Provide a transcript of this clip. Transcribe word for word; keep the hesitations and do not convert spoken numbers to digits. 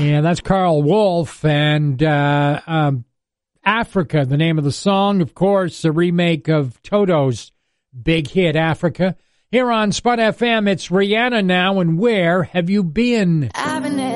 Yeah, that's Carl Wolf and uh, um, Africa, the name of the song. Of course, a remake of Toto's big hit, Africa. Here on Spud F M, it's Rihanna now, and Where Have You Been? I've been